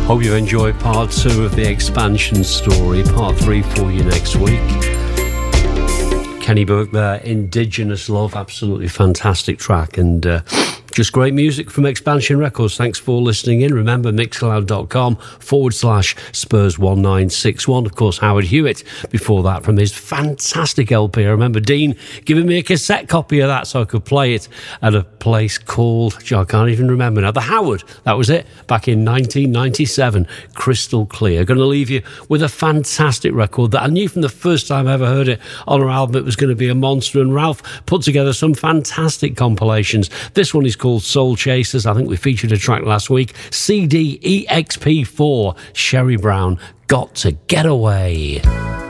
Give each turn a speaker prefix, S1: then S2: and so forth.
S1: Hope you enjoyed part 2 of the Expansion story. Part 3 for you next week. Kenny Burke there, Indigenous Love, absolutely fantastic track, and just great music from Expansion Records. Thanks for listening in. Remember, mixcloud.com/Spurs1961. Of course, Howard Hewitt before that from his fantastic LP. I remember Dean giving me a cassette copy of that so I could play it at a place called, I can't even remember now, the Howard. That was it, back in 1997. Crystal clear. Going to leave you with a fantastic record that I knew from the first time I ever heard it on her album it was going to be a monster, and Ralph put together some fantastic compilations. This one is called Soul Chasers. I think we featured a track last week. CD EXP4, Sherry Brown, Got to Get Away.